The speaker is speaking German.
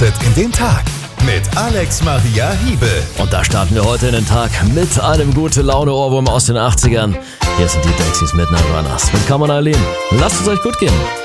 In den Tag mit Alex Maria Hiebel. Und da starten wir heute in den Tag mit einem Gute-Laune-Ohrwurm aus den 80ern. Hier sind die Dexys Midnight Runners mit Come On Eileen. Lasst es euch gut gehen.